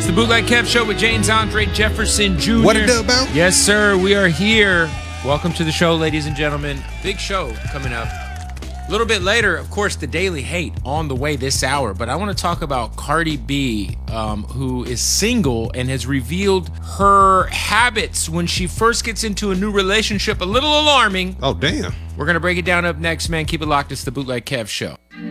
It's the Bootleg Kev Show with James Andre Jefferson Jr. What it do, Bill? Yes, sir. We are here. Welcome to the show, ladies and gentlemen. Big show coming up. A little bit later, of course, the Daily Hate on the way this hour. But I want to talk about Cardi B, who is single and has revealed her habits when she first gets into a new relationship. A little alarming. Oh, damn. We're going to break it down up next, man. Keep it locked. It's the Bootleg Kev Show.